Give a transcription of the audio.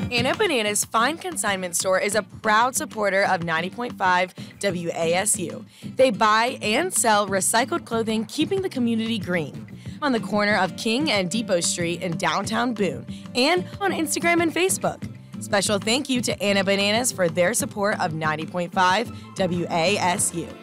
Anna Banana's Fine Consignment Store is a proud supporter of 90.5 WASU. They buy and sell recycled clothing, keeping the community green. On the corner of King and Depot Street in downtown Boone, and on Instagram and Facebook. Special thank you to Anna Bananas for their support of 90.5 WASU.